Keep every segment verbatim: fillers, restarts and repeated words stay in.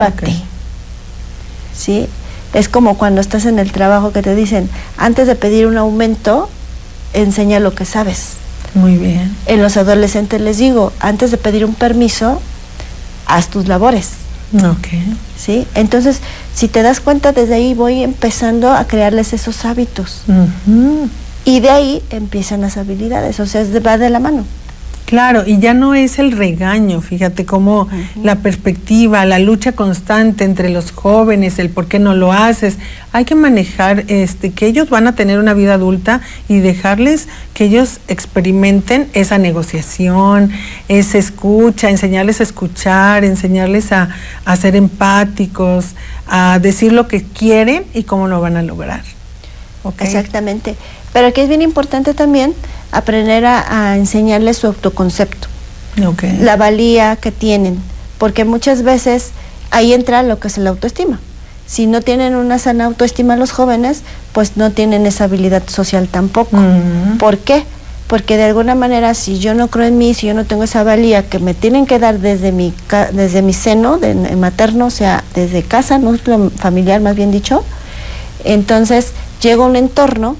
Okay. ¿Sí? Es como cuando estás en el trabajo que te dicen, antes de pedir un aumento, enseña lo que sabes. Muy bien. En los adolescentes les digo, antes de pedir un permiso, haz tus labores. Ok. ¿Sí? Entonces, si te das cuenta, desde ahí voy empezando a crearles esos hábitos. Uh-huh. Y de ahí empiezan las habilidades, o sea, va de la mano. Claro, y ya no es el regaño, fíjate cómo uh-huh. la perspectiva, la lucha constante entre los jóvenes, el por qué no lo haces, hay que manejar este que ellos van a tener una vida adulta y dejarles que ellos experimenten esa negociación, esa escucha, enseñarles a escuchar, enseñarles a, a ser empáticos, a decir lo que quieren y cómo lo van a lograr. ¿Okay? Exactamente, pero aquí es bien importante también aprender a, a enseñarles su autoconcepto, okay. la valía que tienen, porque muchas veces ahí entra lo que es la autoestima. Si no tienen una sana autoestima los jóvenes, pues no tienen esa habilidad social tampoco. Uh-huh. ¿Por qué? Porque de alguna manera, si yo no creo en mí, si yo no tengo esa valía que me tienen que dar desde mi, desde mi seno, de, de materno, o sea, desde casa, núcleo familiar más bien dicho, entonces llego a un entorno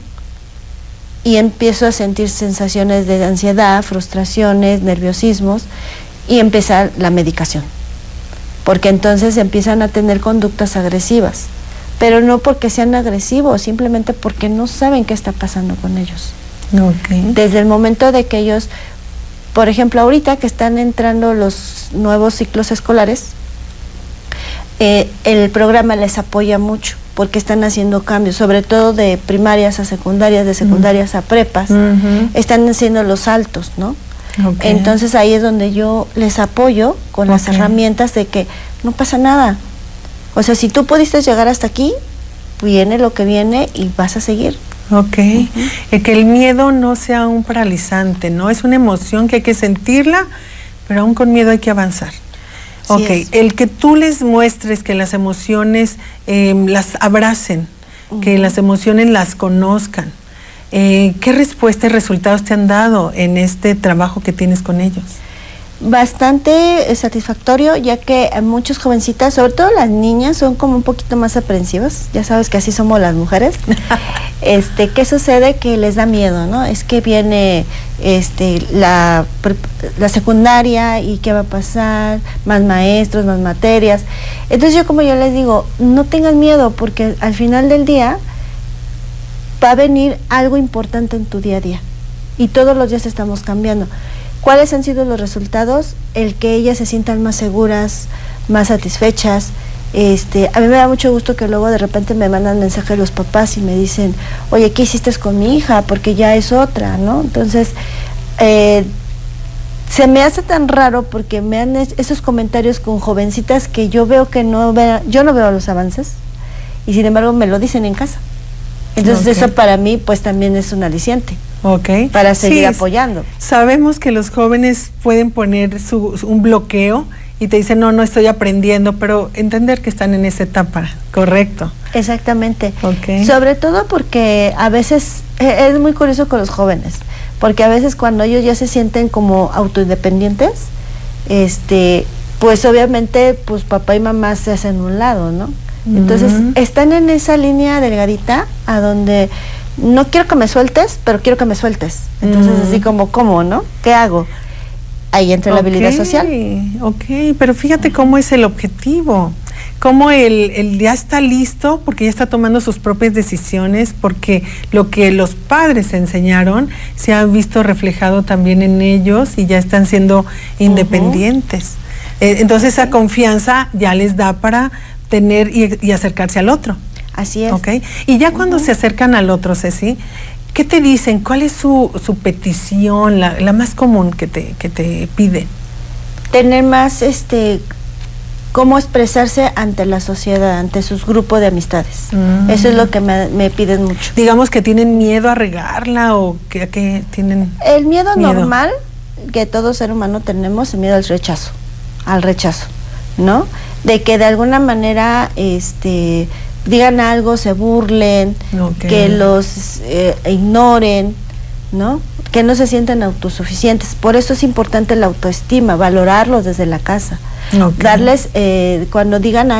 y empiezo a sentir sensaciones de ansiedad, frustraciones, nerviosismos, y empieza la medicación. Porque entonces empiezan a tener conductas agresivas, pero no porque sean agresivos, simplemente porque no saben qué está pasando con ellos. Okay. Desde el momento de que ellos, por ejemplo, ahorita que están entrando los nuevos ciclos escolares, eh, el programa les apoya mucho, porque están haciendo cambios, sobre todo de primarias a secundarias, de secundarias uh-huh. a prepas, uh-huh. están haciendo los saltos, ¿no? Okay. Entonces ahí es donde yo les apoyo con okay. las herramientas de que no pasa nada. O sea, si tú pudiste llegar hasta aquí, viene lo que viene y vas a seguir. Ok, uh-huh. eh, que el miedo no sea un paralizante, ¿no? Es una emoción que hay que sentirla, pero aún con miedo hay que avanzar. Ok, sí, el que tú les muestres que las emociones eh, las abracen, uh-huh. que las emociones las conozcan. Eh, ¿Qué respuesta y resultados te han dado en este trabajo que tienes con ellos? Bastante satisfactorio, ya que muchas jovencitas, sobre todo las niñas, son como un poquito más aprensivas. Ya sabes que así somos las mujeres. este, ¿qué sucede? Que les da miedo, ¿no? Es que viene este, la, la secundaria y qué va a pasar, más maestros, más materias. Entonces yo como yo les digo, no tengan miedo, porque al final del día va a venir algo importante en tu día a día. Y todos los días estamos cambiando. ¿Cuáles han sido los resultados? El que ellas se sientan más seguras, más satisfechas. Este, a mí me da mucho gusto que luego de repente me mandan mensajes los papás y me dicen, oye, ¿qué hiciste con mi hija? Porque ya es otra, ¿no? Entonces, eh, se me hace tan raro porque me han hecho esos comentarios con jovencitas que yo veo que no veo, yo no veo los avances y sin embargo me lo dicen en casa. Entonces okay. eso para mí pues también es un aliciente. Okay. Para seguir sí, apoyando. Sabemos que los jóvenes pueden poner su, su, un bloqueo y te dicen, no, no estoy aprendiendo, pero entender que están en esa etapa, ¿correcto? Exactamente. Okay. Sobre todo porque a veces, eh, es muy curioso con los jóvenes, porque a veces cuando ellos ya se sienten como autoindependientes, este, pues obviamente, pues papá y mamá se hacen a un lado, ¿no? Uh-huh. Entonces, están en esa línea delgadita a donde no quiero que me sueltes, pero quiero que me sueltes. Entonces, mm. así como, ¿cómo, no? ¿Qué hago? Ahí entra okay. la habilidad social. Ok, pero fíjate uh-huh. cómo es el objetivo. Cómo el, el ya está listo, porque ya está tomando sus propias decisiones, porque lo que los padres enseñaron se ha visto reflejado también en ellos y ya están siendo independientes. Uh-huh. Eh, entonces, okay. esa confianza ya les da para tener y, y acercarse al otro. Así es. Okay. Y ya cuando uh-huh. se acercan al otro, Ceci, ¿qué te dicen? ¿Cuál es su, su petición, la, la más común que te, que te piden? Tener más, este, cómo expresarse ante la sociedad, ante sus grupos de amistades. Uh-huh. Eso es lo que me, me piden mucho. Digamos que tienen miedo a regarla o que, que tienen... El miedo, miedo normal que todo ser humano tenemos, el miedo al rechazo, al rechazo, ¿no? De que de alguna manera, este... digan algo, se burlen, okay. que los eh, ignoren, ¿no? Que no se sienten autosuficientes. Por eso es importante la autoestima, valorarlos desde la casa. Okay. Darles, eh, cuando digan